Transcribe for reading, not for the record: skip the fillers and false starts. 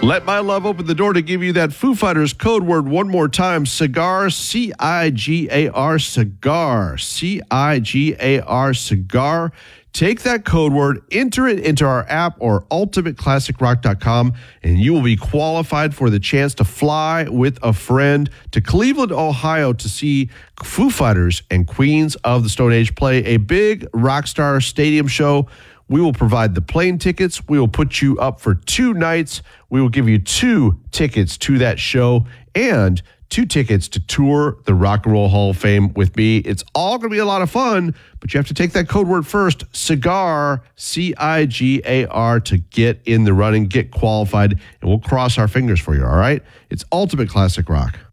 Let my love open the door to give you that Foo Fighters code word one more time. Cigar, C-I-G-A-R, cigar, C-I-G-A-R, cigar. Take that code word, enter it into our app or ultimateclassicrock.com, and you will be qualified for the chance to fly with a friend to Cleveland, Ohio to see Foo Fighters and Queens of the Stone Age play a big Rockstar Stadium show. We will provide the plane tickets. We will put you up for 2 nights. We will give you 2 tickets to that show and 2 tickets to tour the Rock and Roll Hall of Fame with me. It's all going to be a lot of fun, but you have to take that code word first, cigar, C-I-G-A-R, to get in the running, get qualified, and we'll cross our fingers for you, all right? It's Ultimate Classic Rock.